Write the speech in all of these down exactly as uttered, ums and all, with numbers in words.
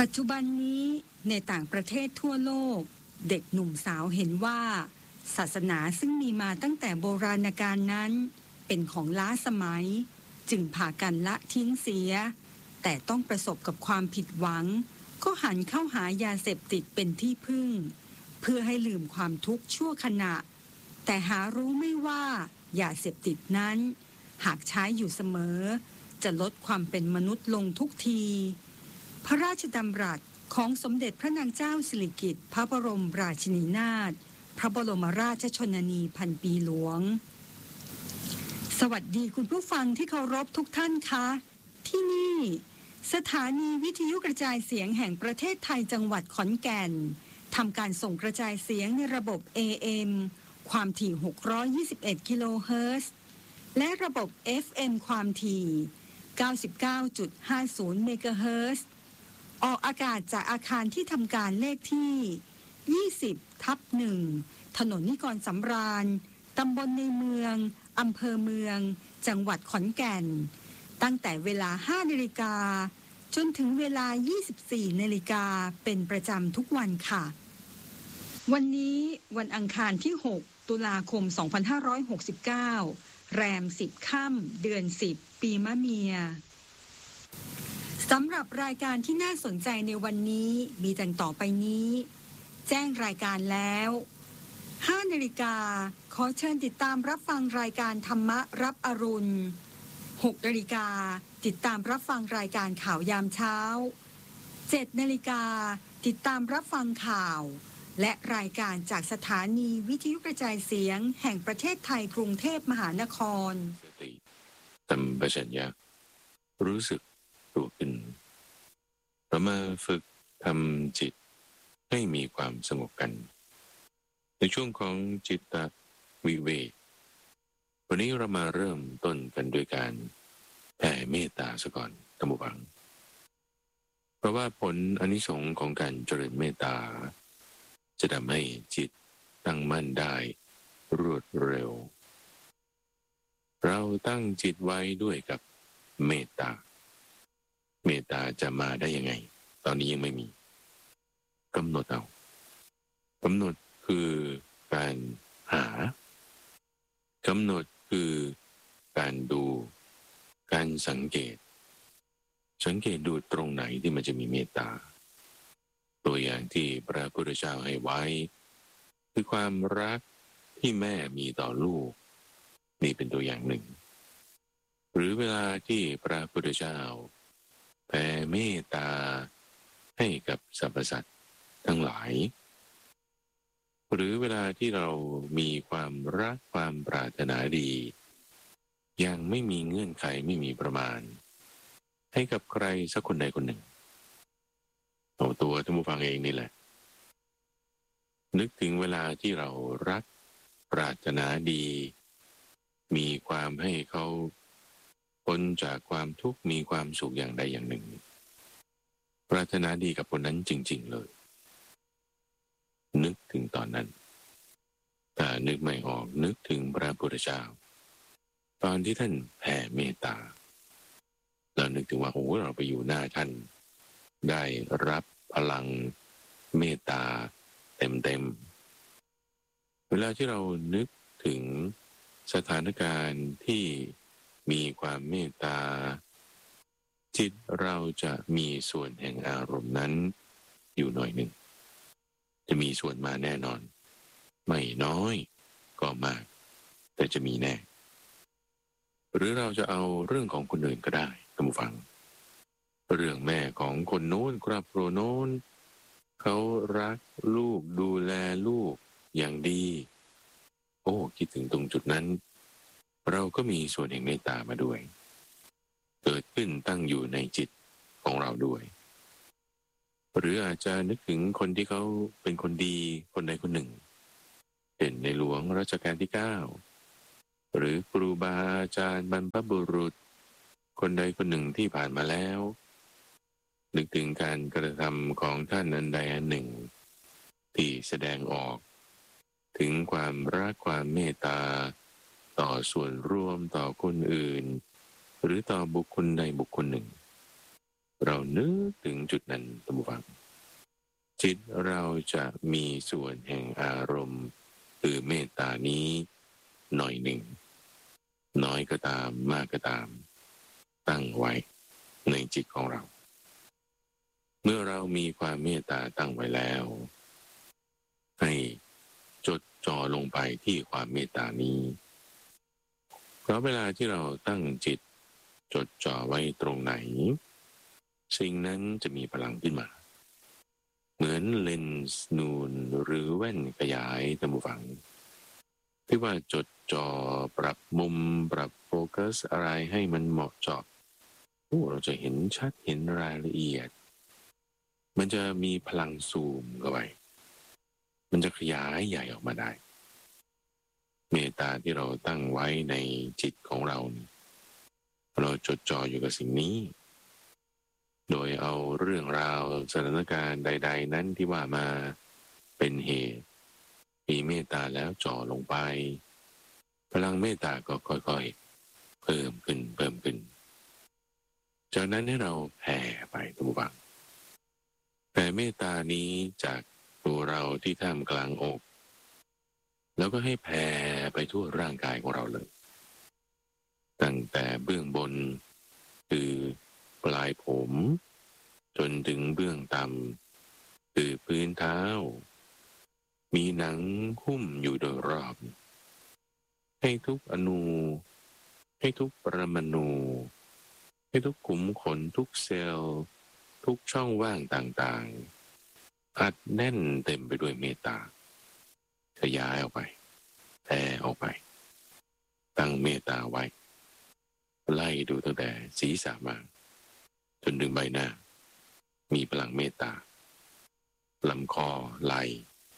ปัจจุบันนี้ในต่างประเทศทั่วโลกเด็กหนุ่มสาวเห็นว่าศาสนาซึ่งมีมาตั้งแต่โบราณกาลนั้นเป็นของล้าสมัยจึงพากันละทิ้งเสียแต่ต้องประสบกับความผิดหวังก็หันเข้าหายาเสพติดเป็นที่พึ่งเพื่อให้ลืมความทุกข์ชั่วขณะแต่หารู้ไม่ว่ายาเสพติดนั้นหากใช้อยู่เสมอจะลดความเป็นมนุษย์ลงทุกทีพระราชดำรัสของสมเด็จพระนางเจ้าสิริกิติ์พระบรมราชินีนาถพระบรมราชชนนีพันปีหลวงสวัสดีคุณผู้ฟังที่เคารพทุกท่านคะที่นี่สถานีวิทยุกระจายเสียงแห่งประเทศไทยจังหวัดขอนแก่นทำการส่งกระจายเสียงในระบบ เอ เอ็ม ความถี่หกร้อยยี่สิบเอ็ดกิโลเฮิรตซ์และระบบ เอฟ เอ็ม ความถี่เก้าสิบเก้าจุดห้าศูนย์เมกะเฮิรตซ์ออกอากาศจากอาคารที่ทำการเลขที่ยี่สิบทับหนึ่งถนนนิกรสำราญตำบลในเมืองอำเภอเมืองจังหวัดขอนแก่นตั้งแต่เวลา ห้านาฬิกาจนถึงเวลา ยี่สิบสี่นาฬิกาเป็นประจำทุกวันค่ะวันนี้วันอังคารที่หกตุลาคมสองพันห้าร้อยหกสิบเก้าแรมสิบค่ำเดือนสิบปีมะเมียสำหรับรายการที่น่าสนใจในวันนี้มีดังต่อไปนี้แจ้งรายการแล้วห้านาฬิกาขอเชิญติดตามรับฟังรายการธรรมะรับอรุณหกนาฬิกาติดตามรับฟังรายการข่าวยามเช้าเจ็ดนาฬิกาติดตามรับฟังข่าวและรายการจากสถานีวิทยุกระจายเสียงแห่งประเทศไทยกรุงเทพมหานครสติสัมปชัญญะรู้สึกตัวขึ้นเรามาฝึกทำจิตให้มีความสงบกันในช่วงของจิตตวิเวกวันนี้เรามาเริ่มต้นกันด้วยการแผ่เมตตาซะก่อนท่านผู้ฟังเพราะว่าผลอานิสงส์ของการเจริญเมตตาจะทำให้จิตตั้งมั่นได้รวดเร็วเราตั้งจิตไว้ด้วยกับเมตตาเมตตาจะมาได้ยังไงตอนนี้ยังไม่มีกำหนดเอากำหนดคือการหากำหนดคือการดูการสังเกตสังเกตดูตรงไหนที่มันจะมีเมตตาตัวอย่างที่พระพุทธเจ้าให้ไว้คือความรักที่แม่มีต่อลูกนี่เป็นตัวอย่างหนึ่งหรือเวลาที่พระพุทธเจ้าแผ่เมตตาให้กับสรรพสัตว์ทั้งหลายหรือเวลาที่เรามีความรักความปรารถนาดียังไม่มีเงื่อนไขไม่มีประมาณให้กับใครสักคนใดคนหนึ่งเอาตัวท่านผู้ฟังเองนี่แหละนึกถึงเวลาที่เรารักปรารถนาดีมีความให้เขาพ้นจากความทุกข์มีความสุขอย่างใดอย่างหนึ่งปรารถนาดีกับคนนั้นจริงๆเลยนึกถึงตอนนั้นถ้านึกไม่ออกนึกถึงพระพุทธเจ้าตอนที่ท่านแผ่เมตตาเรานึกถึงว่าโอ้เราไปอยู่หน้าท่านได้รับพลังเมตตาเต็มๆเวลาที่เรานึกถึงสถานการณ์ที่มีความเมตตาจิตเราจะมีส่วนแห่งอารมณ์นั้นอยู่หน่อยหนึ่งจะมีส่วนมาแน่นอนไม่น้อยก็มากแต่จะมีแน่หรือเราจะเอาเรื่องของคนอื่นก็ได้ท่านผู้ฟังเรื่องแม่ของคนโน้นครอบครัวโน้นเขารักลูกดูแลลูกอย่างดีโอ้คิดถึงตรงจุดนั้นเราก็มีส่วนแห่งเมตตามาด้วยเกิดขึ้นตั้งอยู่ในจิตของเราด้วยหรืออาจจะนึกถึงคนที่เขาเป็นคนดีคนใดคนหนึ่งเป็นในหลวงรัชกาลที่เก้าหรือครูบาอาจารย์บรรพบุรุษคนใดคนหนึ่งที่ผ่านมาแล้วนึกถึงการกระทำของท่านอันใดอันหนึ่งที่แสดงออกถึงความรักความเมตตาต่อส่วนรวมต่อคนอื่นหรือต่อบุคคลใดบุคคลหนึ่งเรานึกถึงจุดนั้นตั้งฟังจิตเราจะมีส่วนแห่งอารมณ์คือเมตตานี้หน่อยหนึ่งน้อยก็ตามมากก็ตามตั้งไว้ในจิตของเราเมื่อเรามีความเมตตาตั้งไว้แล้วให้จดจ่อลงไปที่ความเมตตานี้เพราะเวลาที่เราตั้งจิตจดจ่อไว้ตรงไหนสิ่งนั้นจะมีพลังขึ้นมาเหมือนเลนส์นูนหรือแว่นขยายตามฝังที่ว่าจดจ่อปรับมุมปรับโฟกัสอะไรให้มันเหมาะเจาะโอ้เราจะเห็นชัดเห็นรายละเอียดมันจะมีพลังซูมเข้าไปมันจะขยายใหญ่ออกมาได้เมตตาที่เราตั้งไว้ในจิตของเราเราจดจ่ออยู่กับสิ่งนี้โดยเอาเรื่องราวสถานการณ์ใดๆนั้นที่ว่ามาเป็นเหตุมีเมตตาแล้วจ่อลงไปพลังเมตตาก็ค่อยๆเพิ่มขึ้นเพิ่มขึ้นจากนั้นให้เราแผ่ไปทุกฝังแผ่เมตตานี้จากตัวเราที่ท่ามกลางอกแล้วก็ให้แผ่ไปทั่วร่างกายของเราเลยตั้งแต่เบื้องบนคือปลายผมจนถึงเบื้องต่ำคือพื้นเท้ามีหนังหุ้มอยู่โดยรอบให้ทุกอนูให้ทุกปรมาณูให้ทุกขุมขนทุกเซลล์ทุกช่องว่างต่างๆอัดแน่นเต็มไปด้วยเมตตาขยายออกไปแผ่ออกไปตั้งเมตตาไว้ไล่ดูตั้งแต่ศีรษะมาจนถึงใบหน้ามีพลังเมตตาลำคอไหล่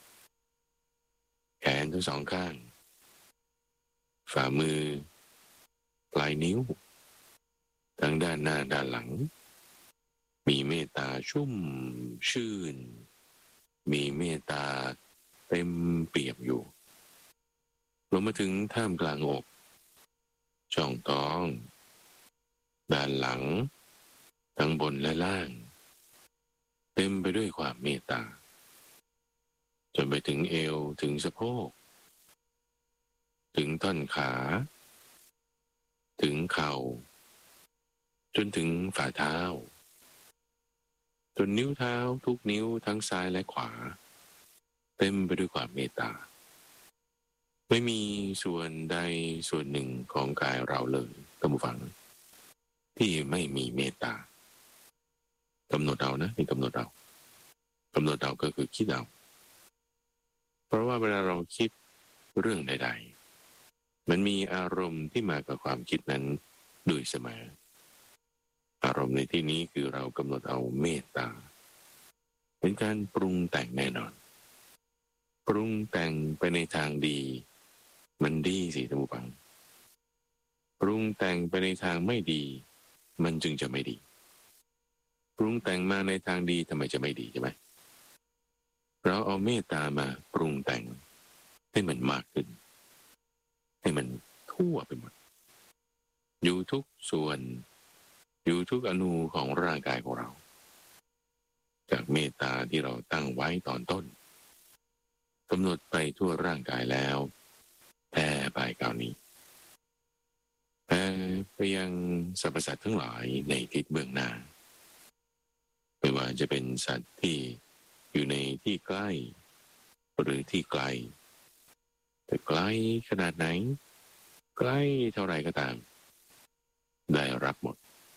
แขนทั้งสองข้างฝ่ามือปลายนิ้วทั้งด้านหน้าด้านหลังมีเมตตาชุ่มชื่นมีเมตตาเต็มเปี่ยมอยู่ลงมาถึงท่ามกลางอกช่องท้องด้านหลังทั้งบนและล่างเต็มไปด้วยความเมตตาจนไปถึงเอวถึงสะโพกถึงท่อนขาถึงเข่าจนถึงฝ่าเท้าจนนิ้วเท้าทุกนิ้วทั้งซ้ายและขวาเต็มไปด้วยความเมตตาไม่มีส่วนใดส่วนหนึ่งของกายเราเลยท่านผู้ฟังที่ไม่มีเมตตากำหนดเอานะนี่กำหนดเอากำหนดเอาก็คือคิดเอาเพราะว่าเวลาเราคิดเรื่องใดๆมันมีอารมณ์ที่มากับความคิดนั้นด้วยเสมออารมณ์ในที่นี้คือเรากำหนดเอาเมตตาเป็นการปรุงแต่งแน่นอนปรุงแต่งไปในทางดีมันดีสิท่านผู้ฟังปรุงแต่งไปในทางไม่ดีมันจึงจะไม่ดีปรุงแต่งมาในทางดีทำไมจะไม่ดีใช่ไหมเราเอาเมตตามาปรุงแต่งให้มันมากขึ้นให้มันทั่วไปหมดอยู่ทุกส่วนอยู่ทุกอนูของร่างกายของเราจากเมตตาที่เราตั้งไว้ตอนต้นกำหนดไปทั่วร่างกายแล้วแผ่ไปคราวนี้แผ่ไปยังสรรพสัตว์ทั้งหลายในทิศเบื้องหน้าไม่ว่าจะเป็นสัตว์ที่อยู่ในที่ใกล้หรือที่ไกลแต่ไกลขนาดไหนใกล้เท่าไรก็ตามได้รับหมด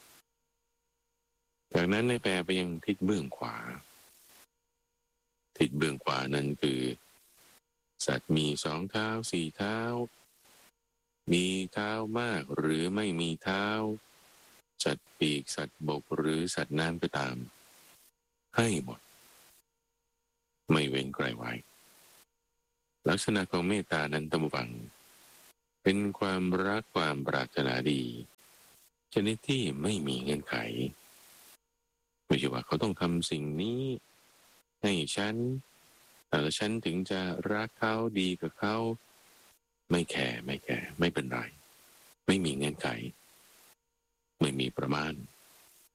จากนั้นในแปลไปยังทิศเบื้องขวาทิศเบื้องขวานั้นคือสัตว์มีสองเท้าสี่เท้ามีเท้ามากหรือไม่มีเท้าสัตว์ปีกสัตว์บกหรือสัตว์น้ำก็ตามให้หมดไม่เว้นใครไว้ลักษณะของเมตตานั้นตั้งฟังเป็นความรักความปรารถนาดีชนิดที่ไม่มีเงื่อนไขไม่ใช่ว่าเขาต้องทำสิ่งนี้ให้ฉันแล้วฉันถึงจะรักเขาดีกับเขาไม่แคร์ไม่แคร์ไม่เป็นไรไม่มีเงื่อนไขไม่มีประมาณ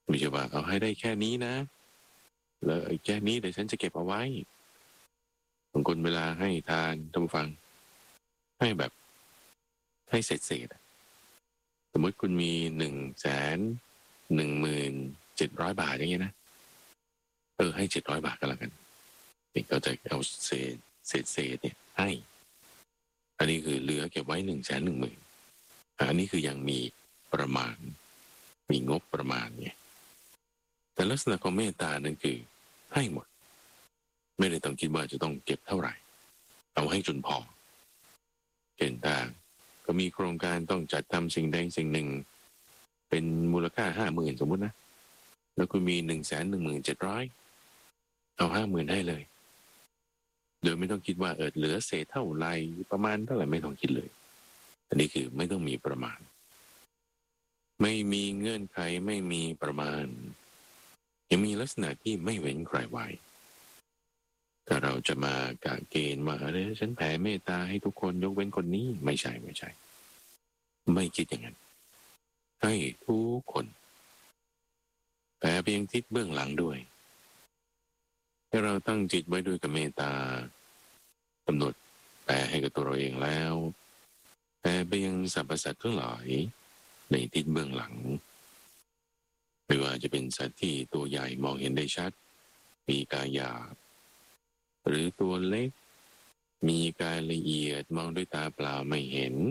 ไม่ใช่ว่าเอาให้ได้แค่นี้นะแล้วแค่นี้เดี๋ยวฉันจะเก็บเอาไว้บางคนเวลาให้ทานท่านผู้ฟังให้แบบให้เศษเศษสมมติคุณมีหนึ่งแสนหนึ่งหมื่นเจ็ดร้อยบาทอย่างเงี้ยนะเออให้เจ็ดร้อยบาทก็แล้วกันนี่ก็จะเอาเศษเศษเศษเนี่ยให้อันนี้คือเหลือเก็บไว้หนึ่งแสนหนึ่งหมื่นอันนี้คือยังมีประมาณมีงบประมาณไงแต่ลักษณะของเมตตานั้นคือให้หมดไม่ได้ต้องคิดว่าจะต้องเก็บเท่าไหร่เอาให้จนพอเช่นถ้าก็มีโครงการต้องจัดทำสิ่งใดสิ่งหนึ่งเป็นมูลค่าห้าหมื่นสมมุตินะแล้วคุณมีหนึ่งแสนหนึ่งหมื่นเจ็ดร้อยเอาห้าหมื่นให้เลยโดยไม่ต้องคิดว่าเออเหลือเศษเท่าไรประมาณเท่าไหร่ไม่ต้องคิดเลยอันนี้คือไม่ต้องมีประมาณไม่มีเงื่อนไขไม่มีประมาณยังมีลักษณะที่ไม่เว้นใครไว้ถ้าเราจะมากะเกณฑ์ว่าเออฉันแผ่เมตตาให้ทุกคนยกเว้นคนนี้ไม่ใช่ไม่ใช่ไม่คิดอย่างนั้นให้ทุกคนแผ่เพียงทิศเบื้องหลังด้วยให้เราตั้งจิตไว้ด้วยกับเมตตากำหนดแผ่ให้กับตัวเราเองแล้วแผ่ไปยังสรรพสัตว์ทั้งหลายในทิศเบื้องหลังไม่ว่าจะเป็นสัตว์ที่ตัวใหญ่มองเห็นได้ชัดมีกายหยาบหรือตัวเล็กมีกายละเอียดมองด้วยตาเปล่าไม่เห็น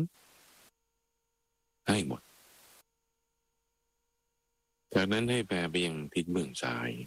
ให้หมดจากนั้นให้แผ่ไปยังทิศเบื้องซ้าย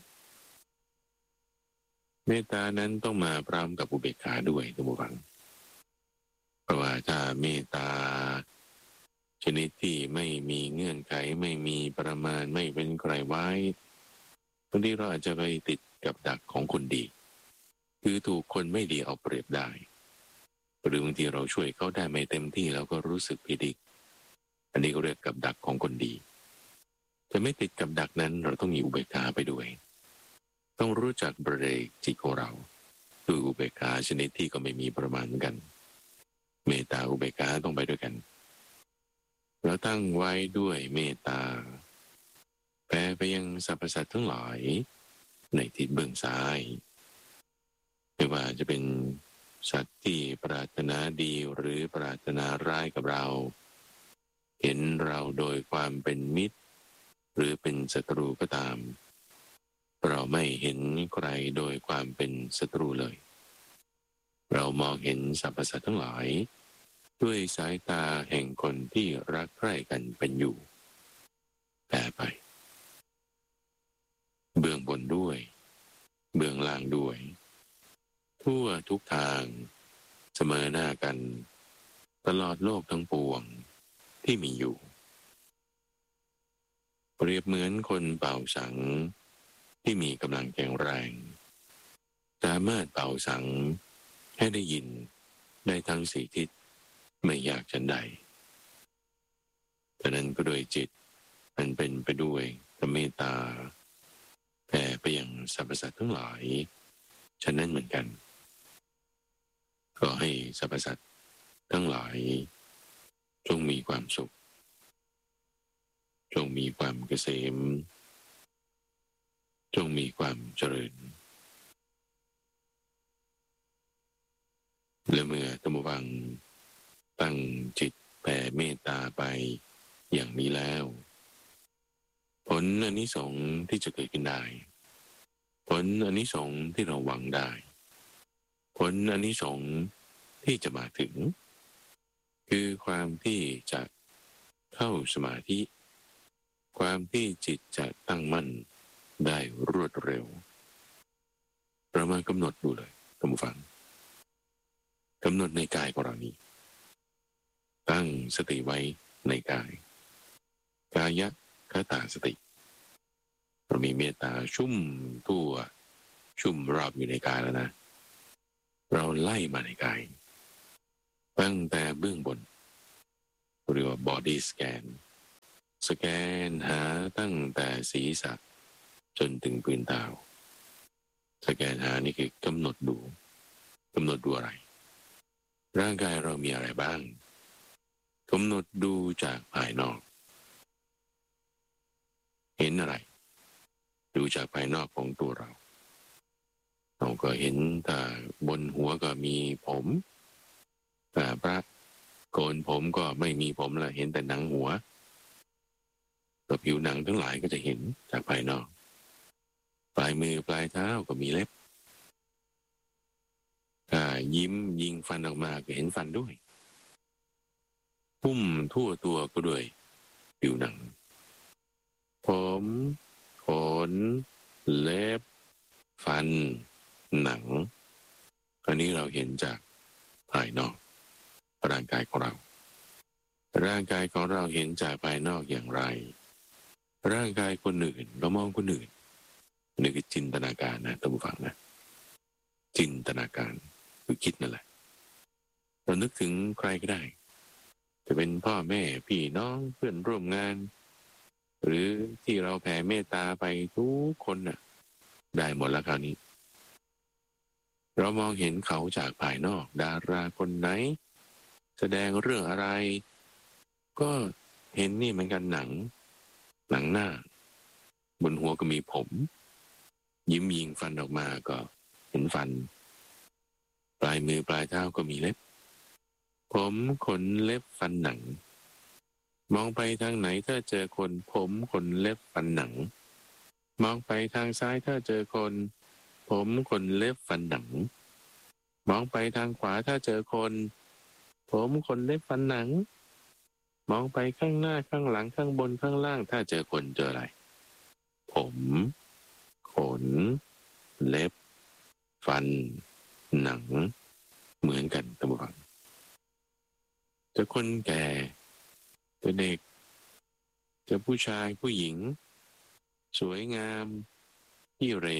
เมตตานั้นต้องมาพร้อมกับอุเบกขาด้วยท่านผู้ฟังเพราะว่าถ้าเมตตาชนิดที่ไม่มีเงื่อนไขไม่มีประมาณไม่เป็นใครไว้บางทีเราอาจจะไปติดกับดักของคนดีคือถูกคนไม่ดีเอาเปรียบได้หรือบางทีเราช่วยเขาได้ไม่เต็มที่แล้วก็รู้สึกผิดอีกอันนี้ก็เรียกกับดักของคนดีจะไม่ติดกับดักนั้นเราต้องมีอุเบกขาไปด้วยต้องรู้จักเบรกจิตของเราคืออุเบกขาชนิดที่ก็ไม่มีประมาณกันเมตตาอุเบกขาต้องไปด้วยกันเราตั้งไว้ด้วยเมตตาแผ่ไปยังสรรพสัตว์ทั้งหลายในทิศเบื้องซ้ายไม่ว่าจะเป็นสัตว์ที่ปรารถนาดีหรือปรารถนาร้ายกับเราเห็นเราโดยความเป็นมิตรหรือเป็นศัตรูก็ตามเราไม่เห็นใครโดยความเป็นศัตรูเลยเรามองเห็นสรรพสัตว์ทั้งหลายด้วยสายตาแห่งคนที่รักใคร่กันเป็นอยู่แต่ไปเบื้องบนด้วยเบื้องล่างด้วยทั่วทุกทางเสมอหน้ากันตลอดโลกทั้งปวงที่มีอยู่เปรียบเหมือนคนเป่าสังที่มีกำลังแข็งแรงสามารถเป่าสังให้ได้ยินได้ทั้งสี่ทิศไม่ยากฉันใดแต่นั้นก็โดยจิตมันเป็นไปด้วยเมตตาแผ่ไปยังสรรพสัตว์ทั้งหลายฉะนั้นเหมือนกันก็ให้สรรพสัตว์ทั้งหลายจงมีความสุขจงมีความเกษมจงมีความเจริญและเมื่อท่านผู้ฟังตั้งจิตแผ่เมตตาไปอย่างนี้แล้วผลอานิสงส์ที่จะเกิดขึ้นได้ผลอานิสงส์ที่เราหวังได้ผลอานิสงส์ที่จะมาถึงคือความที่จะเข้าสมาธิความที่จิตจะตั้งมั่นได้รวดเร็วเรามากำหนดดูเลยท่านผู้ฟังกำหนดในกายของเรานี้ตั้งสติไว้ในกายกายคตาสติเรามีเมตตาชุ่มทั่วชุ่มรอบอยู่ในกายแล้วนะเราไล่มาในกายตั้งแต่เบื้องบนเรียกว่า body scan สแกนหาตั้งแต่ศีรษะจนถึงพื้นเท้าสแกนหานี่คือกำหนดดูกำหนดดูอะไรร่างกายเรามีอะไรบ้างกำหนดดูจากภายนอกเห็นอะไรจากภายนอกของตัวเราเราก็เห็นแต่บนหัวก็มีผมแต่พระโกนผมก็ไม่มีผมละเห็นแต่หนังหัวตัวผิวหนังทั้งหลายก็จะเห็นจากภายนอกปลายมือปลายเท้าก็มีเล็บถ้ายิ้มยิงฟันออกมาก็เห็นฟันด้วยพุ่มทั่วตัวก็ด้วยผิวหนังผมขนเล็บฟันหนังอันนี้เราเห็นจากภายนอกร่างกายของเราร่างกายของเราเห็นจากภายนอกอย่างไรร่างกายคนอื่นเรามองคนอื่นนี่คือจินตนาการนะท่านผู้ฟังนะจินตนาการคือคิดนั่นแหละเรานึกถึงใครก็ได้จะเป็นพ่อแม่พี่น้องเพื่อนร่วมงานหรือที่เราแผ่เมตตาไปทุกคนน่ะได้หมดแล้วคราวนี้เรามองเห็นเขาจากภายนอกดาราคนไหนแสดงเรื่องอะไรก็เห็นนี่เหมือนกันหนังหนังหน้าบนหัวก็มีผมยิ้มยิงฟันออกมาก็เห็นฟันปลายมือปลายเท้าก็มีเล็บผมขนเล็บฟันหนังมองไปทางไหนถ้าเจอคนผมขนเล็บฟันหนังมองไปทางซ้ายถ้าเจอคนผมขนเล็บฟันหนังมองไปทางขวาถ้าเจอคนผมขนเล็บฟันหนังมองไปข้างหน้าข้างหลังข้างบนข้างล่างถ้าเจอคนเจออะไรผมขนเล็บฟันหนังเหมือนกันท่านผู้ฟังจะคนแก่จะเด็กจะผู้ชายผู้หญิงสวยงามที่เร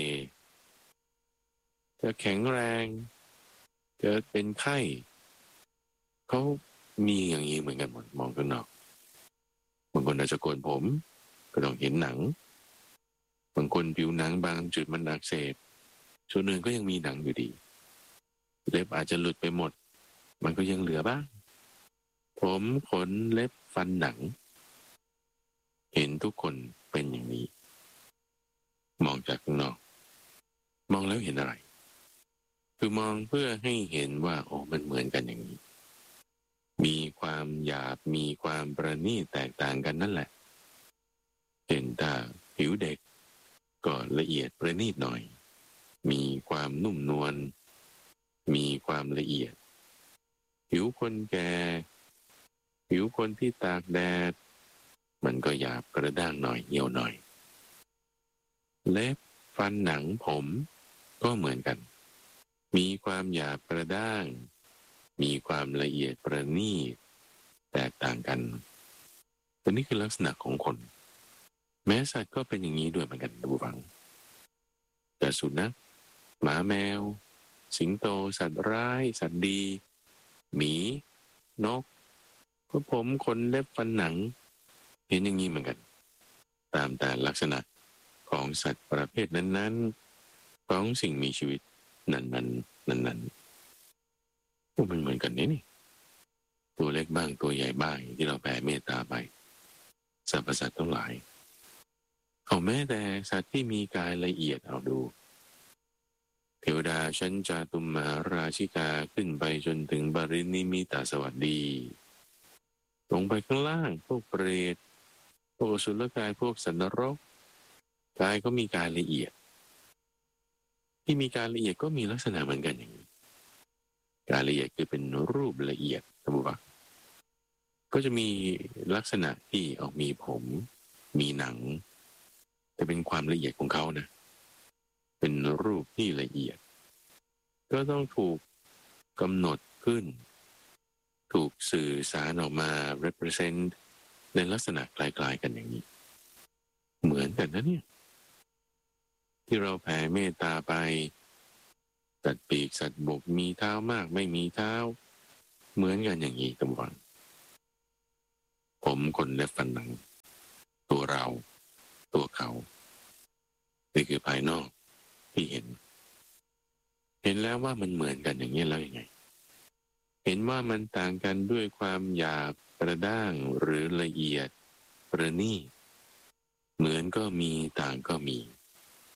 จะแข็งแรงจะเป็นไข้เขามีอย่างนี้เหมือนกันหมดมองข้างนอกบางคนอาจจะโกนผมก็ต้องเห็นหนังบางคนผิวหนังบางจุดมันอักเสบส่วนหนึ่งก็ยังมีหนังอยู่ดีเล็บอาจจะหลุดไปหมดมันก็ยังเหลือบ้างผมขนเล็บฟันหนังเห็นทุกคนเป็นอย่างนี้มองจากข้างนอกมองแล้วเห็นอะไรคือมองเพื่อให้เห็นว่าโอ้มันเหมือนกันอย่างนี้มีความหยาบมีความประณีตแตกต่างกันนั่นแหละเห็นตาผิวเด็กก็ละเอียดประณีตหน่อยมีความนุ่มนวลมีความละเอียดผิวคนแก่ผิวคนที่ตากแดดมันก็หยาบกระด้างหน่อยเหี่ยวหน่อยเล็บฟันหนังผมก็เหมือนกันมีความหยาบกระด้างมีความละเอียดประณีตแตกต่างกันตัวนี้คือลักษณะของคนแม้สัตว์ก็เป็นอย่างนี้ด้วยเหมือนกันดูฟังแต่สุนัขหมาแมวสิงโตสัตว์ร้ายสัตว์ดีหมีนกก็ผมขนเล็บฟันหนังเห็นอย่างนี้เหมือนกันตามแต่ลักษณะของสัตว์ประเภทนั้นๆของสิ่งมีชีวิตนั้นๆนั้นๆพวกมันเหมือนกันนี่นี่ตัวเล็กบ้างตัวใหญ่บ้างที่เราแผ่เมตตาไปสรรพสัตว์ทั้งหลายเอาแม้แต่สัตว์ที่มีกายละเอียดเอาดูเทวดาชั้นจาตุมมหาราชิกาขึ้นไปจนถึงบรินิมิตาสวัสดีลงไปข้างล่างพวกเปรตพวกอสุรกายพวกสัตว์นรกกายก็มีกายละเอียดที่มีการละเอียดก็มีลักษณะเหมือนกันอย่างนี้การละเอียดคือเป็นรูปละเอียดสมมติว่าก็จะมีลักษณะที่ออกมีผมมีหนังแต่เป็นความละเอียดของเขานะเป็นรูปที่ละเอียดก็ต้องถูกกำหนดขึ้นถูกสื่อสารออกมา represent ในลักษณะคล้ายๆกันอย่างนี้เหมือนกันนะเนี่ยที่เราแผ่เมตตาไปสัตว์ปีกสัตว์บกมีเท้ามากไม่มีเท้าเหมือนกันอย่างนี้ตำวันผมขนเล็บฟันหนังตัวเราตัวเขานี่คือภายนอกที่เห็นเห็นแล้วว่ามันเหมือนกันอย่างนี้แล้วยังไงเห็นว่ามันต่างกันด้วยความหยาบกระด้างหรือละเอียดประณีตเหมือนก็มีต่างก็มี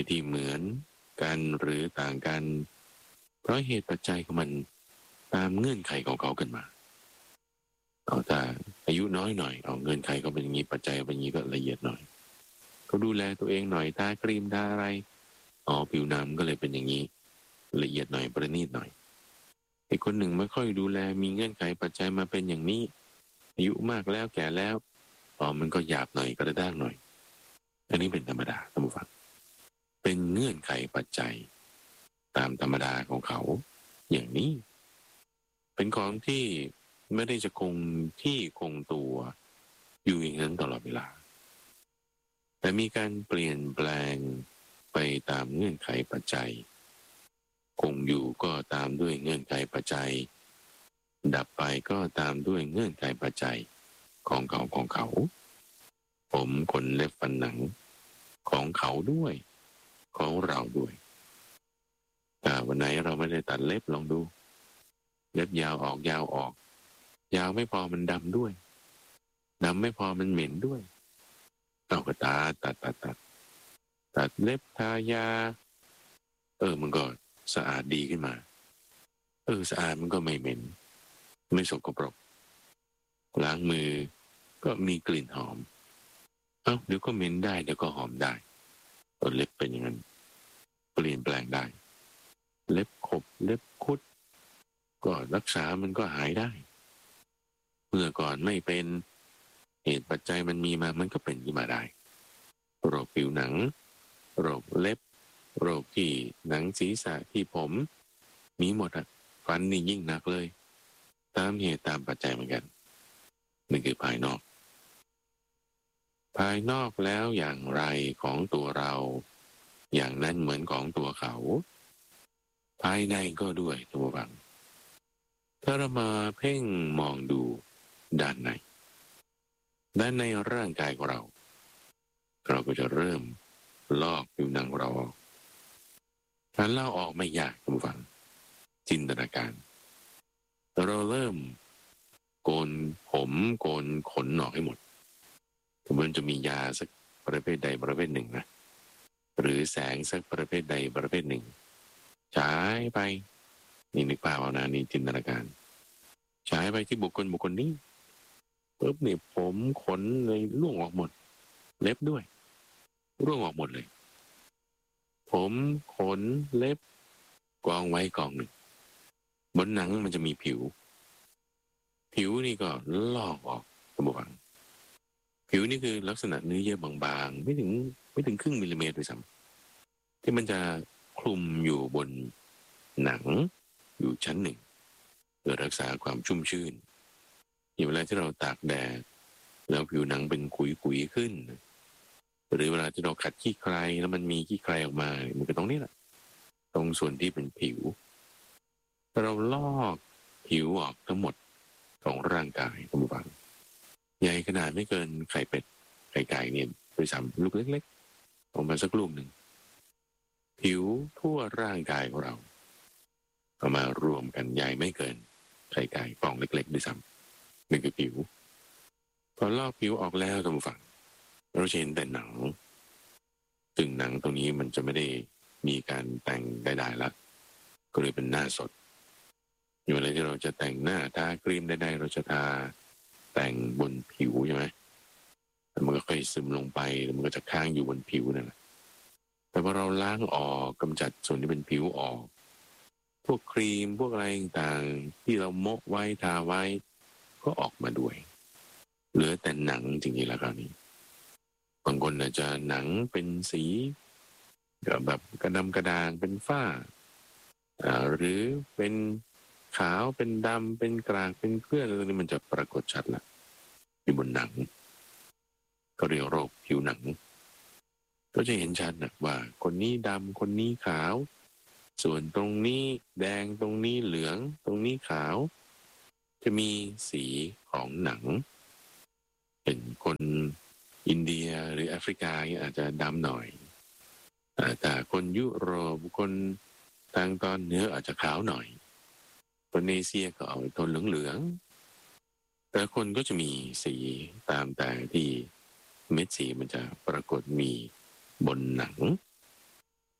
ที่เหมือนกันหรือต่างกันเพราะเหตุปัจจัยของมันตามเงื่อนไขของเขากันมาเอาแต่อายุน้อยหน่อยเอาเงื่อนไขเขาเป็นอย่างนี้ปัจจัยเป็นอย่างนี้ก็ละเอียดหน่อยเขาดูแลตัวเองหน่อยทาครีมทาอะไรอ๋อผิวหนังก็เลยเป็นอย่างนี้ละเอียดหน่อยประณีตหน่อยไอ้คนหนึ่งไม่ค่อยดูแลมีเงื่อนไขปัจจัยมาเป็นอย่างนี้อายุมากแล้วแก่แล้วอ๋อมันก็หยาบหน่อยกระด้างหน่อยอันนี้เป็นธรรมดาท่านผู้ฟังเป็นเงื่อนไขปัจจัยตามธรรมดาของเขาอย่างนี้เป็นของที่ไม่ได้จะคงที่คงตัวอยู่อย่างนั้นตลอดเวลาแต่มีการเปลี่ยนแปลงไปตามเงื่อนไขปัจจัยคงอยู่ก็ตามด้วยเงื่อนไขปัจจัยดับไปก็ตามด้วยเงื่อนไขปัจจัยของเขาของเขาผมขนเล็บฟันหนังของเขาด้วยของเราด้วยแต่วันไหนเราไม่ได้ตัดเล็บลองดูเล็บยาวออกยาวออกยาวไม่พอมันดำด้วยดำไม่พอมันเหม็นด้วยเอากระตาตัดตัดตัดตัดเล็บทายาเออมันก็สะอาดดีขึ้นมาเออสะอาดมันก็ไม่เหม็นไม่สกปรกล้างมือก็มีกลิ่นหอมเอ้าเดี๋ยวก็เหม็นได้เดี๋ยวก็หอมได้ตัวเล็บเป็นอย่างนั้นเปลี่ยนแปลงได้เล็บขบเล็บคุดก็รักษามันก็หายได้เมื่อก่อนไม่เป็นเหตุปัจจัยมันมีมามันก็เป็นขึ้นมาได้โรคผิวหนังโรคเล็บโรคที่หนังศีรษะที่ผมมีหมดอ่ะฟันนี่ยิ่งหนักเลยตามเหตุตามปัจจัยเหมือนกันนี่คือภายนอกภายนอกแล้วอย่างไรของตัวเราอย่างนั้นเหมือนของตัวเขาภายในก็ด้วยตัวบังถ้าเรามาเพ่งมองดูด้านในด้านในร่างกายของเราเราก็จะเริ่มลอกผิวหนังของเราออกการลอกออกไม่ยากคุณผู้ฟังจินตนาการเราเริ่มโกนผมโกนขนออกให้หมดมันจะมียาสักประเภทใดประเภทหนึ่งนะหรือแสงสักประเภทใดประเภทหนึ่งฉายไปนี่นึกภาพเอานะนี่จินตนาการฉายไปที่บุคคลบุคคลนี้ปุ๊บนี่ผมขนเลยร่วงออกหมดเล็บด้วยร่วงออกหมดเลยผมขนเล็บกองไว้กองหนึ่งบนหนังมันจะมีผิวผิวนี่ก็ลอกออกท่านผู้ฟังผิวนี่คือลักษณะเนื้อเยื่อบางๆไม่ถึงไม่ถึงครึ่งมิลลิเมตรด้วยซ้ำที่มันจะคลุมอยู่บนหนังอยู่ชั้นหนึ่งเพื่อรักษาความชุ่มชื่นอย่างเวลาที่เราตากแดดแล้วผิวหนังเป็นขุยๆขึ้นหรือเวลาที่เราขัดขี้ใครแล้วมันมีขี้ใครออกมามันก็ตรงนี้แหละตรงส่วนที่เป็นผิวเราลอกผิวออกทั้งหมดของร่างกายท่านผู้ฟังใหญ่ขนาดไม่เกินไข่เป็ดไข่ไก่เนี่ยโดยซ้ำลูกเล็กๆออกมาสักลูกหนึ่งผิวทั่วร่างกายของเราเอามารวมกันใหญ่ไม่เกินไข่ไก่ฟองเล็กๆด้วยซ้ำนี่คือผิวพอลอกผิวออกแล้วท่านผู้ฟังเราเห็นแต่หนังซึ่งหนังตรงนี้มันจะไม่ได้มีการแต่งใดๆละก็เลยเป็นหน้าสดอยู่อะไรที่เราจะแต่งหน้าทาครีมใดๆเราจะทาแต่งบนผิวใช่ไหมแล้วมันก็ค่อยซึมลงไปแล้วมันก็จะค้างอยู่บนผิวนั่นแหละแต่พอเราล้างออกกำจัดส่วนที่เป็นผิวออกพวกครีมพวกอะไรต่างๆที่เราโมะไว้ทาไว้ก็ออกมาด้วยเหลือแต่หนังจริงๆแล้วคราวนี้บางคนอาจจะหนังเป็นสีแบบกระดำกระด่างเป็นฝ้าหรือเป็นขาวเป็นดำเป็นกลางเป็นเกลือนอะไรนี้มันจะปรากฏชัดละอยู่บนหนังก็เรียกโรคผิวหนังก็จะเห็นชัดนะว่าคนนี้ดำคนนี้ขาวส่วนตรงนี้แดงตรงนี้เหลืองตรงนี้ขาวจะมีสีของหนังเป็นคนอินเดียหรือแอฟริกาเนี่ยอาจจะดำหน่อยแต่คนยุโรปคนทางตอนเหนืออาจจะขาวหน่อยคนเอเชียก็เอาโทนเหลืองๆแต่คนก็จะมีสีตามแต่ที่เม็ดสีมันจะปรากฏมีบนหนัง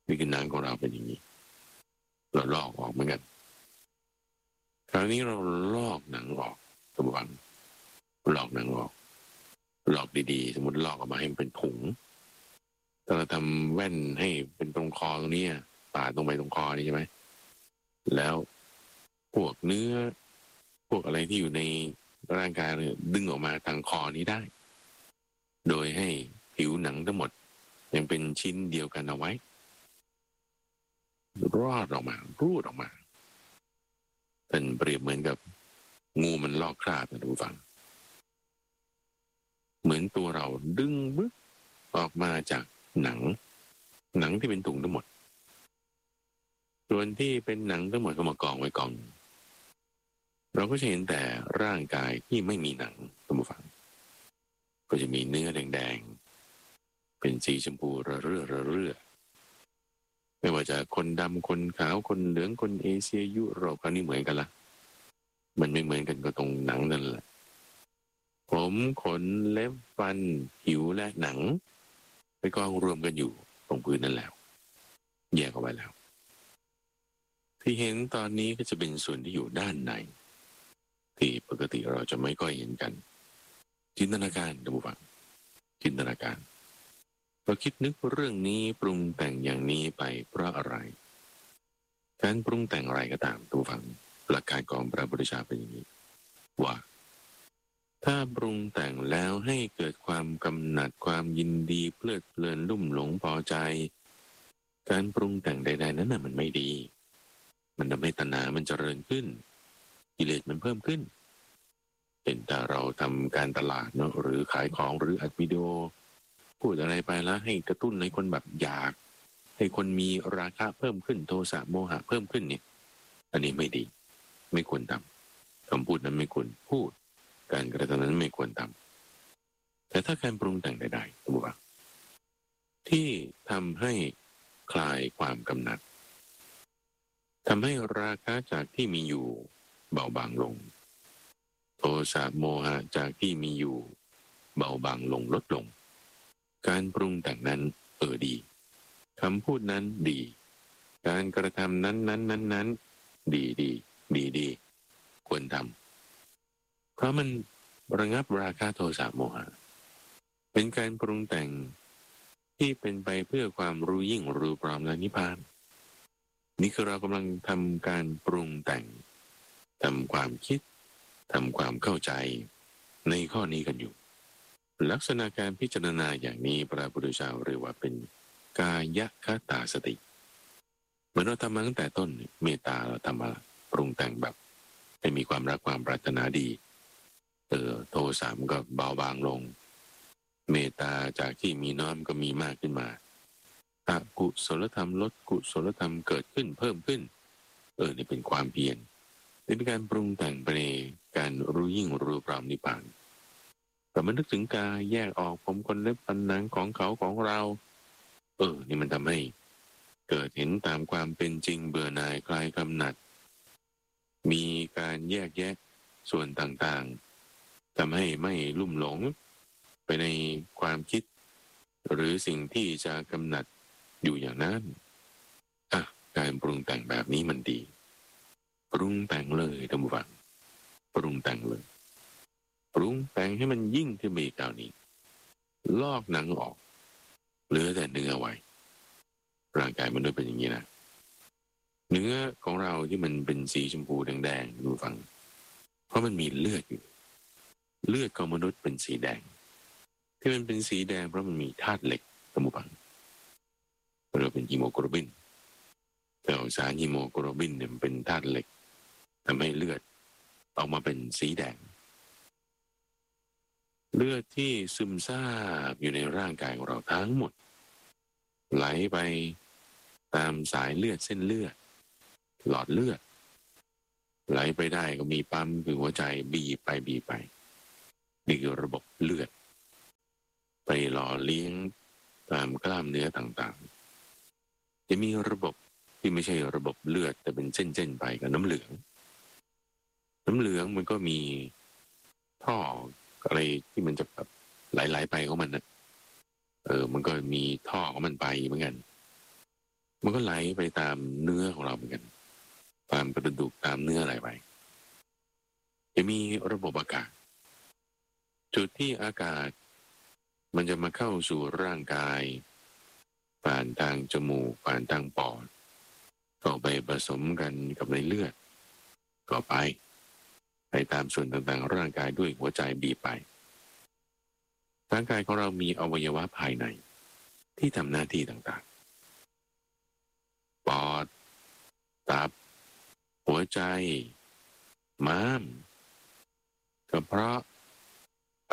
นี่คือหนังของเราเป็นอย่างนี้เราลอกออกเหมือนกันคราวนี้เราลอกหนังออกสมมติลอกหนังออกลอกดีๆสมมติลอกออกมาให้มันเป็นถุงถ้าเราทำแว่นให้เป็นตรงคอตรงนี้ปาดตรงไปตรงคอนี่ใช่ไหมแล้วพวกเนื้อพวกอะไรที่อยู่ในร่างกายเนี่ยดึงออกมาทางคอนี้ได้โดยให้ผิวหนังทั้งหมดยังเป็นชิ้นเดียวกันเอาไว้รอดออกมารูดออกมาเป็นเปรียบเหมือนกับงูมันลอกคราบนะทุกฝังเหมือนตัวเราดึงบึ๊กออกมาจากหนังหนังที่เป็นถุงทั้งหมดส่วนที่เป็นหนังทั้งหมดก็มากองไว้กองเราก็จะเห็นแต่ร่างกายที่ไม่มีหนังทุกฝังก็จะมีเนื้อแดงๆเป็นสีชมพูระเรื่อระเรื่อไม่ว่าจะคนดำคนขาวคนเหลืองคนเอเชียยุโรปเขานี่เหมือนกันละมันไม่เหมือนกันก็ตรงหนังนั่นแหละผมขนเล็บฟันผิวและหนังไปกองรวมกันอยู่ตรงพื้นนั่นแล้วแยกเอาไว้แล้วที่เห็นตอนนี้ก็จะเป็นส่วนที่อยู่ด้านในที่ปกติเราจะไม่ค่อยเห็นกันจินตนาการดูฟังจินตนาการเราคิดนึกเรื่องนี้ปรุงแต่งอย่างนี้ไปเพราะอะไรการปรุงแต่งอะไรก็ตามดูฟังหลักการของพระพุทธเจ้าเป็นอย่างนี้ว่าถ้าปรุงแต่งแล้วให้เกิดความกำหนัดความยินดีเพลิดเพลินลุ่มหลงพอใจการปรุงแต่งใดๆนั้นน่ะมันไม่ดีมันทำให้ตัณหามันเจริญขึ้นกิเลสมันเพิ่มขึ้นเห็นแต่เราทำการตลาดเนาะหรือขายของหรืออัดวิดีโอพูดอะไรไปแล้วให้กระตุ้นให้คนแบบอยากให้คนมีราคะเพิ่มขึ้นโทสะโมหะเพิ่มขึ้นเนี่ยอันนี้ไม่ดีไม่ควรทำคำพูดนั้นไม่ควรพูดการกระทำนั้นไม่ควรทำแต่ถ้าการปรุงแต่งใดๆตัวที่ทำให้คลายความกำหนัดทำให้ราคะจากที่มีอยู่เบาบางลงโทสะโมหะจากที่มีอยู่เบาบางลงลดลงการปรุงแต่งนั้นเออดีคำพูดนั้นดีการกระทำนั้นนั้นนั้นนั้นดีดีดีดีควรทำเพราะมันระงับราคะโทสะโมหะเป็นการปรุงแต่งที่เป็นไปเพื่อความรู้ยิ่งรู้พร้อมและนิพพานนี่คือเรากำลังทำการปรุงแต่งทำความคิดทำความเข้าใจในข้อนี้กันอยู่ลักษณะการพิจารณาอย่างนี้พระพุทธเจ้าเรียกว่าเป็นกายคตาสติเหมือนเราทำมาตั้งแต่ต้นเมตตาเราทำมาปรุงแต่งแบบให้มีความรักความปรารถนาดีเออโทสะก็เบาบางลงเมตตาจากที่มีน้อยก็มีมากขึ้นมาอกุศลธรรมลดกุศลธรรมเกิดขึ้นเพิ่มขึ้นเออนี่เป็นความเพียรนี่เป็นการปรุงแต่งไปในการรู้ยิ่งรู้พร้อมนิพพานแต่มันนึกถึงกายแยกออกผมคนเล็บฟันหนังของเขาของเราเออนี่มันทำให้เกิดเห็นตามความเป็นจริงเบื่อหน่ายคลายกำหนัดมีการแยกแยะส่วนต่างๆทำให้ไม่ลุ่มหลงไปในความคิดหรือสิ่งที่จะกำหนัดอยู่อย่างนั้นอ่ะการปรุงแต่งแบบนี้มันดีปรุงแต่งเลยท่านผู้ฟังปรุงแต่งเลยปรุงแต่งให้มันยิ่งขึ้นไปอีกคราวนี้ลอกหนังออกเหลือแต่เนื้อไว้ร่างกายมนุษย์เป็นอย่างนี้นะเนื้อของเราที่มันเป็นสีชมพูแดงๆดูฟังเพราะมันมีเลือดอยู่เลือดของมนุษย์เป็นสีแดงที่มันเป็นสีแดงเพราะมันมีธาตุเหล็กท่านผู้ฟังเราเป็นฮีโมโกลบินแต่สารฮีโมโกลบินเนี่ยมันเป็นธาตุเหล็กทำให้เลือดออกมาเป็นสีแดงเลือดที่ซึมซาบอยู่ในร่างกายของเราทั้งหมดไหลไปตามสายเลือดเส้นเลือดหลอดเลือดไหลไปได้ก็มีปั๊มคือหัวใจบีบไปบีบไปนี่คือระบบเลือดไปหล่อเลี้ยงตามกล้ามเนื้อต่างๆจะมีระบบที่ไม่ใช่ระบบเลือดแต่เป็นเส้นๆไปกับน้ำเหลืองน้ำเหลืองมันก็มีท่ออะไรที่มันจะแบบไหลๆไปของมันนะเออมันก็มีท่อของมันไปเหมือนกันมันก็ไหลไปตามเนื้อของเราเหมือนกันตามกระดูกตามเนื้ออะไรไปจะมีระบบอากาศจุดที่อากาศมันจะมาเข้าสู่ร่างกายผ่านทางจมูกผ่านทางปอดก็ไปผสมกันกับในเลือดก็ไปไปตามส่วนต่างๆร่างกายด้วยหัวใจบีบไปร่างกายของเรามีอวัยวะภายในที่ทำหน้าที่ต่างๆปอดตับหัวใจม้ามกระเพาะไต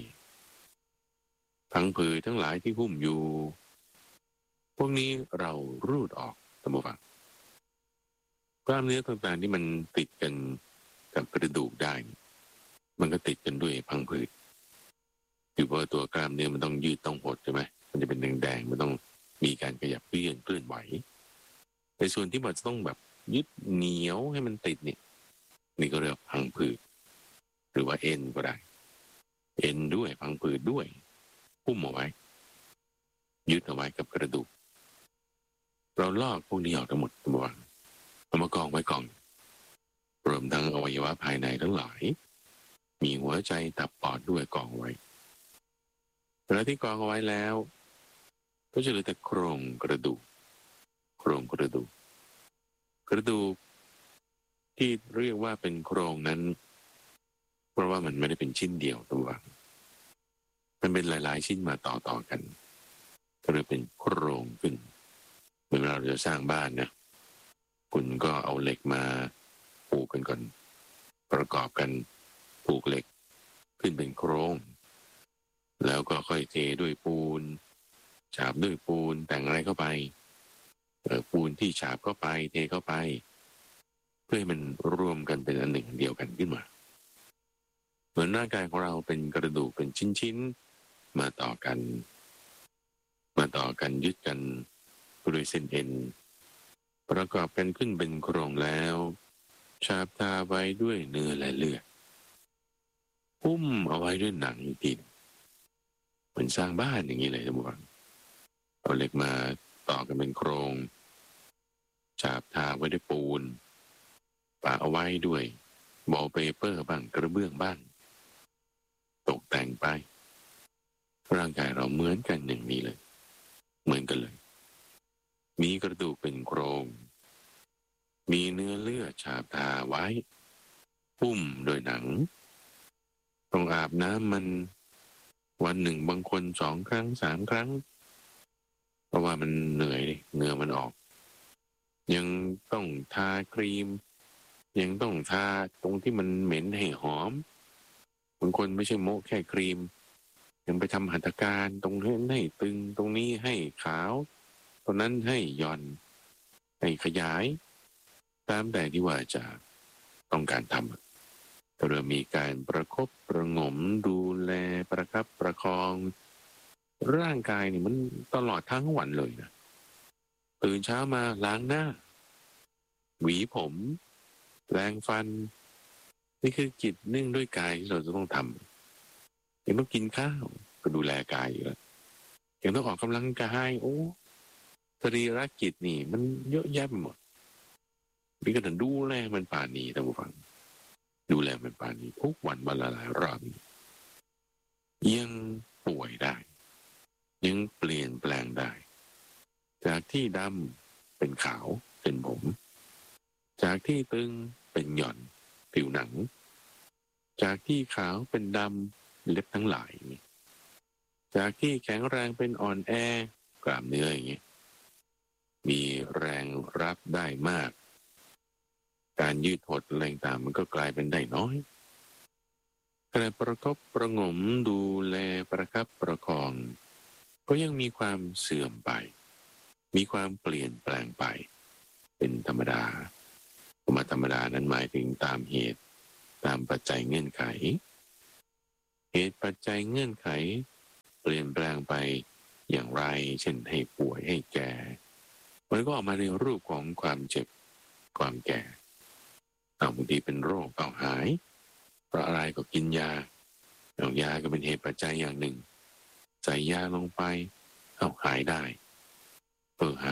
พังผืดทั้งหลายที่หุ้มอยู่พวกนี้เรารูดออกท่านผู้ฟังกล้ามเนื้อต่างๆที่มันติดกันกับกระดูกได้มันก็ติดกันด้วยพังผืดคือว่าตัวกล้ามเนื้อมันต้องยืดต้องหดใช่ไหมมันจะเป็นแดงๆมันต้องมีการขยับเคลื่อนเคลื่อนไหวในส่วนที่มันจะต้องแบบยึดเหนียวให้มันติดนี่นี่ก็เรียกพังผืดหรือว่าเอ็นก็ได้เอ็นด้วยพังผืดด้วยหุ้มเอาไว้ยึดเอาไว้กับกระดูกเราลอกพวกนี้ออกทั้งหมดทั้งมวลเอามากองไว้กองรวมทั้งอวัยวะภายในทั้งหลายมีหัวใจตับปอดด้วยกองไว้เวลาที่กองเอาไว้แล้วก็จะเหลือแต่โครงกระดูกโครงกระดูกกระดูกที่เรียกว่าเป็นโครงนั้นเพราะว่ามันไม่ได้เป็นชิ้นเดียวตัวมันเป็นหลายๆชิ้นมาต่อๆกันก็เลยเป็นโครงขึ้นเมื่อเราจะสร้างบ้านนะคุณก็เอาเหล็กมาปลูกกันก่อนประกอบกันปลูกเหล็กขึ้นเป็นโครงแล้วก็ค่อยเทด้วยปูนฉาบด้วยปูนแต่งอะไรเข้าไปเอ่อปูนที่ฉาบเข้าไปเทเข้าไปเพื่อให้มันรวมกันเป็นอันหนึ่งเดียวกันขึ้นมาเหมือนร่างกายของเราเป็นกระดูกเป็นชิ้นๆมาต่อกันมาต่อกันยึดกันด้วยเส้นเอ็นประกอบกันขึ้นเป็นโครงแล้วฉาบทาไว้ด้วยเนื้อและเลือดหุ้มเอาไว้ด้วยหนังอีกทีเหมือนสร้างบ้านอย่างนี้เลยทุกคนเอาเหล็กมาต่อกันเป็นโครงฉาบทาไว้ด้วยปูนปะเอาไว้ด้วยวอลเปเปอร์บ้างกระเบื้องบ้างตกแต่งไปร่างกายเราเหมือนกันอย่างนี้เลยเหมือนกันเลยมีกระดูกเป็นโครงมีเนื้อเลือดฉาบทาไว้หุ้มโดยหนังต้องอาบน้ำมันวันหนึ่งบางคนสองครั้งสามครั้งเพราะว่ามันเหนื่อยเหงื่อมันออกยังต้องทาครีมยังต้องทาตรงที่มันเหม็นให้หอมบางคนไม่ใช่โม้แค่ครีมยังไปทำหัตถการตรงนี้ให้ตึงตรงนี้ให้ขาวตรงนั้นให้หย่อนให้ขยายตามแต่ที่ว่าจะต้องการทำแต่เรามีการประคบประหงมดูแลประคับประคองร่างกายนี่มันตลอดทั้งวันเลยนะตื่นเช้ามาล้างหน้าหวีผมแปรงฟันนี่คือกิจเนื่องด้วยกายที่เราจะต้องทำยังต้องกินข้าวก็ดูแลกายอยู่แล้วยังต้องออกกำลังกายโอ้สรีระกิจนี่มันเยอะแยะไปหมดมีก็ต้องดูแลมันป่านนี้ท่านผู้ฟังดูแลมันป่านนี้ทุกวันวันละหลายรอบยังป่วยได้ยังเปลี่ยนแปลงได้จากที่ดำเป็นขาวเป็นผมจากที่ตึงเป็นหย่อนผิวหนังจากที่ขาวเป็นดำเล็บทั้งหลายจากที่แข็งแรงเป็นอ่อนแอกล้ามเนื้ออย่างนี้มีแรงรับได้มากการยืดหดแรงต่างมันก็กลายเป็นได้น้อยขณะประคบประหงมดูแลประคับประคองก็ยังมีความเสื่อมไปมีความเปลี่ยนแปลงไปเป็นธรรมดาธรรมธรรมดานั้นหมายถึงตามเหตุตามปัจจัยเงื่อนไขเหตุปัจจัยเงื่อนไขเปลี่ยนแปลงไปอย่างไรเช่นให้ป่วยให้แก่มันก็ออกมาในรูปของความเจ็บความแก่เอาบางทีเป็นโรคเอาหายเพราะอะไรก็กินยาเอายาก็เป็นเหตุปัจจัยอย่างหนึ่งใส่ยาลงไปเอาหายได้เออหาย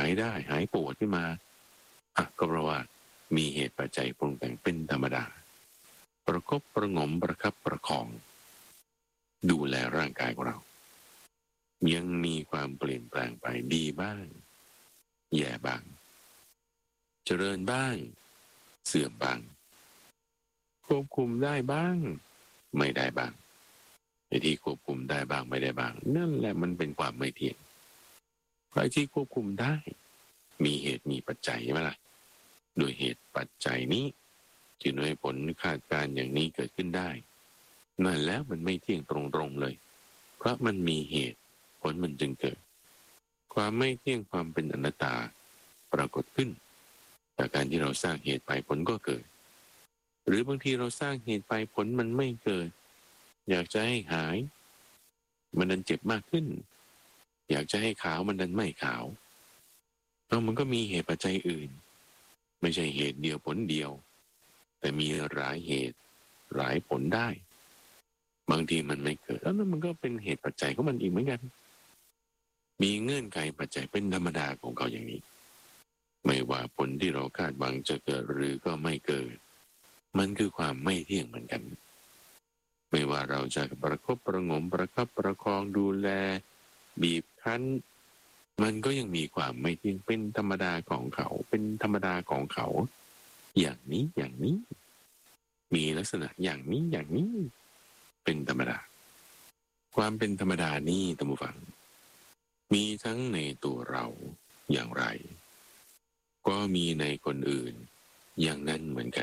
ายได้หายปวดขึ้นมาอ่ะก็เพราะว่ามีเหตุปัจจัยปรุงแต่งเป็นธรรมดาประคบประหงมประคับประคองดูแลร่างกายของเรายังมีความเปลี่ยนแปลงไปดีบ้างแย่บ้างเจริญบ้างเสื่อมบ้างควบคุมได้บ้างไม่ได้บ้างไอ้ที่ควบคุมได้บ้างไม่ได้บ้างนั่นแหละมันเป็นความไม่เที่ยงไอ้ที่ควบคุมได้มีเหตุมีปัจจัยใช่ไหมล่ะโดยเหตุปัจจัยนี้จึงให้ผลคาดการณ์อย่างนี้เกิดขึ้นได้นั่นแล้วมันไม่เที่ยงตรงๆเลยเพราะมันมีเหตุผลมันจึงเกิดความไม่เที่ยงความเป็นอนัตตาปรากฏขึ้นจากการที่เราสร้างเหตุไปผลก็เกิดหรือบางทีเราสร้างเหตุไปผลมันไม่เกิดอยากจะให้หายมันดันเจ็บมากขึ้นอยากจะให้ขาวมันดันไม่ขาวแล้วมันก็มีเหตุปัจจัยอื่นไม่ใช่เหตุเดียวผลเดียวแต่มีหลายเหตุหลายผลได้บางทีมันไม่เกิดแล้วนั่นมันก็เป็นเหตุปัจจัยของมันอีกเหมือนกันมีเงื่อนไขปัจจัยเป็นธรรมดาของเขาอย่างนี้ไม่ว่าผลที่เราคาดหวังจะเกิดหรือก็ไม่เกิดมันคือความไม่เที่ยงเหมือนกันไม่ว่าเราจะประคบประหงมประคับประคองดูแลบีบคั้นมันก็ยังมีความไม่เที่ยงเป็นธรรมดาของเขาเป็นธรรมดาของเขาอย่างนี้อย่างนี้มีลักษณะอย่างนี้อย่างนี้เป็นธรรมดาความเป็นธรรมดานี้ท่านผู้ฟังมีทั้งในตัวเราอย่างไรก็มีในคนอื่นอย่างนั้นเหมือนกัน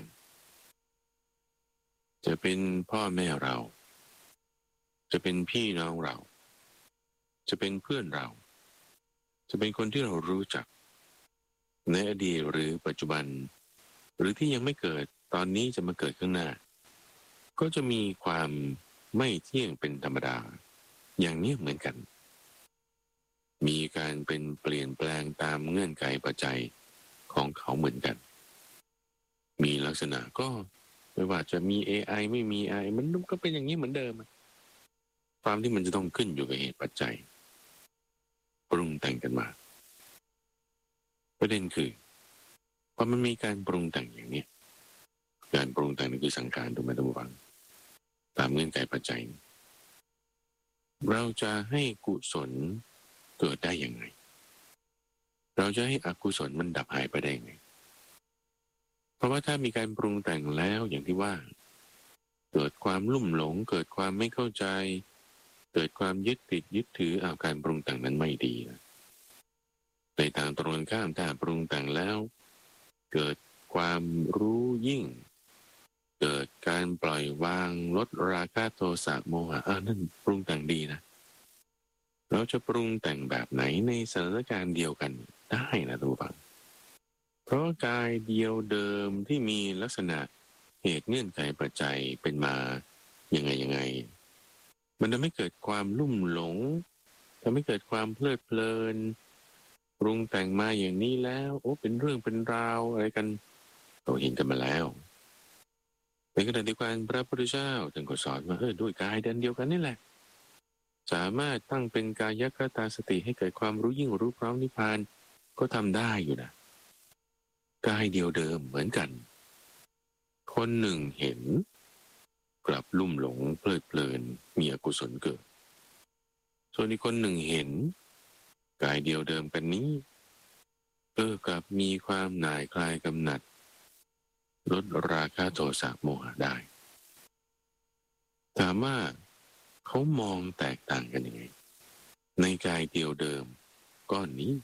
จะเป็นพ่อแม่เราจะเป็นพี่น้องเราจะเป็นเพื่อนเราจะเป็นคนที่เรารู้จักในอดีตหรือปัจจุบันหรือที่ยังไม่เกิดตอนนี้จะมาเกิดข้างหน้าก็จะมีความไม่เที่ยงเป็นธรรมดาอย่างนี้เหมือนกันมีการเป็นเปลี่ยนแปลงตามเงื่อนไขปัจจัยของเขาเหมือนกันมีลักษณะก็ไม่ว่าจะมี เอ ไอ ไม่มี เอ ไอ มันก็เป็นอย่างนี้เหมือนเดิมความที่มันจะต้องขึ้นอยู่กับเหตุปัจจัยปรุงแต่งกันมาประเด็นคือพอมันมีการปรุงแต่งอย่างนี้การปรุงแต่งนี่คือสังขารถูกไหมท่านผู้ฟังตามเงื่อนไขปัจจัยเราจะให้กุศลเกิดได้ยังไงเราจะให้อกุศลมันดับหายไปได้ยังไงเพราะว่าถ้ามีการปรุงแต่งแล้วอย่างที่ว่าเกิดความลุ่มหลงเกิดความไม่เข้าใจเกิดความยึดติดยึดถือเอาการปรุงแต่งนั้นไม่ดีนะในทางตรงกันข้ามถ้าปรุงแต่งแล้วเกิดความรู้ยิ่งเกิดการปล่อยวางลดราคะโทสะโมหะอ่านั่นปรุงแต่งดีนะเราจะปรุงแต่งแบบไหนในสถานการณ์เดียวกันได้นะทุกท่านเพราะกายเดียวเดิมที่มีลักษณะเหตุเงื่อนไขปัจจัยเป็นมายังไงยังไงมันจะไม่เกิดความลุ่มหลงจะไม่เกิดความเพลิดเพลินปรุงแต่งมาอย่างนี้แล้วโอ้เป็นเรื่องเป็นราวอะไรกันเราเห็นกันมาแล้วในขณะเดียวกันพระพุทธเจ้าท่านก็สอนว่าเออด้วยกายเดินเดียวกันนี่แหละสามารถตั้งเป็นกายคตาสติให้เกิดความรู้ยิ่งรู้พร้อมนิพพานก็ทำได้อยู่นะกายเดียวเดิมเหมือนกันคนหนึ่งเห็นกลับลุ่มหลงเพลิดเพลินมีอกุศลเกิดส่วนอีกคนหนึ่งเห็นกายเดียวเดิมกันนี้เออกลับมีความหน่ายคลายกำหนัดลดราคะโทสะโมหะได้ถามว่าเขามองแตกต่างกันยังไงในกายเดียวเดิมก้อนนี้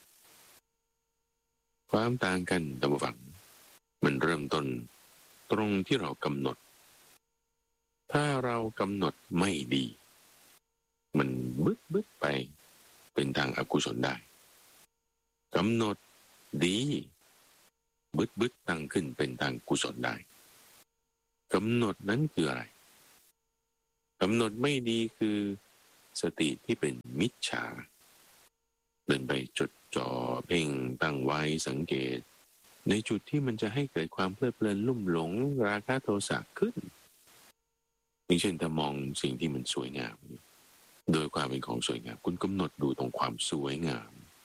ความต่างกันตามฝังมันเริ่มต้นตรงที่เรากำหนดถ้าเรากำหนดไม่ดีมันบึ๊ดบึ๊ดไปเป็นทางอกุศลได้กำหนดดีบึ๊ดบึ๊ดตั้งขึ้นเป็นทางกุศลได้กำหนดนั้นคืออะไรกำหนดไม่ดีคือสติที่เป็นมิจฉาเดินไปจดจ่อเพ่งตั้งไว้สังเกตในจุดที่มันจะให้เกิดความเพลิดเพลินลุ่มหลงราคะโทสะขึ้นอย่างเช่นถ้ามองสิ่งที่มันสวยงามโดยความเป็นของสวยงามคุณกำหนดดูตรงความสวยงาม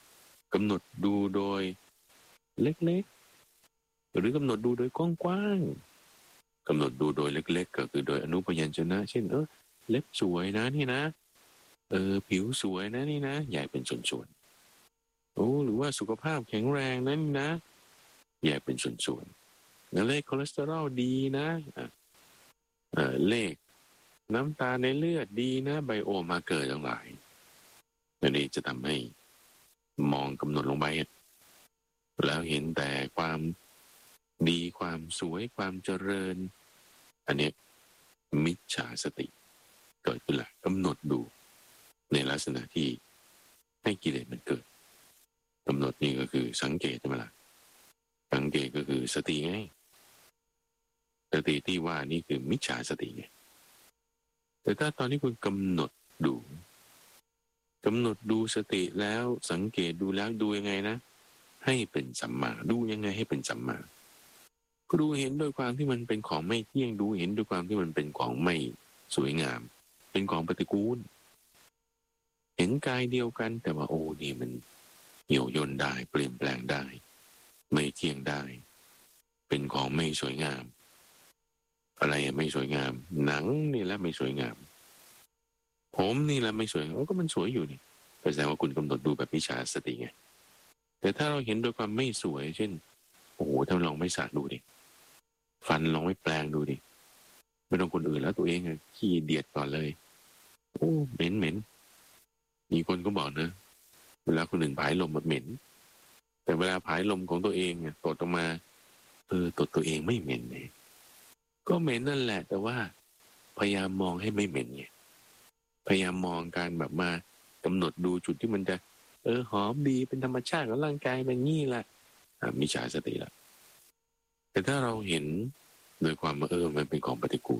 กำหนดดูโดยเล็กๆหรือกำหนดดูโดยกว้างๆกำหนดดูโดยเล็กๆก็คือโดยอนุพยัญชนะเช่นเออเล็บสวยนะนี่นะเออผิวสวยนะนี่นะแยกเป็นส่วนๆโอ้หรือว่าสุขภาพแข็งแรงนะนี่นะแยกเป็นส่วนๆเลขคอเลสเตอรอลดีนะเออเลขน้ำตาลในเลือดดีนะไบโอมาร์เกอร์ทั้งหลายอันนี้จะทำให้มองกำหนดลงไปแล้วเห็นแต่ความดีความสวยความเจริญอันนี้มิจฉาสติเกิดขึ้นละกำหนดดูในลักษณะที่ให้กิเลสมันเกิดกำหนดนี่ก็คือสังเกตใช่ไหมล่ะสังเกตก็คือสติไงสติที่ว่านี่คือมิจฉาสติไงแต่ถ้าตอนที่คุณกำหนดดูกำหนดดูสติแล้วสังเกตดูแล้วดูยังไงนะให้เป็นสัมมาดูยังไงให้เป็นสัมมาก็ดูเห็นโดยความที่มันเป็นของไม่เที่ยงดูเห็นด้วยความที่มันเป็นของไม่สวยงามเป็นของปฏิกูลเห็นกายเดียวกันแต่ว่าโอ้นี่มันเหี่ยวย่นได้เปลี่ยนแปลงได้ไม่เที่ยงได้เป็นของไม่สวยงามอะไรไม่สวยงามหนังนี่แหละไม่สวยงามผมนี่แหละไม่สวยงามก็มันสวยอยู่นี่แสดงว่าคุณกำหนดดูแบบมิจฉาสติไงแต่ถ้าเราเห็นโดยความไม่สวยเช่นโอ้โหถ้าลองไม่สระดูดิฟันลองไม่แปลงดูดิไม่ต้องคนอื่นแล้วตัวเองอะขี้เดียดก่อนเลยโอ้เหม็นเหม็นมีคนก็บอกนะเวลาคนอื่นผายลมมันเหม็นแต่เวลาผายลมของตัวเองเนี่ยตดออกมาเออตดตัวเองไม่เหม็นเลยก็เหม็นนั่นแหละแต่ว่าพยายามมองให้ไม่เหม็นไงพยายามมองการแบบมากำหนดดูจุดที่มันจะเออหอมดีเป็นธรรมชาติของร่างกายเป็นงี้แหละมิจฉาสติละแต่ถ้าเราเห็นโดยความว่าเออมันเป็นของปฏิกูล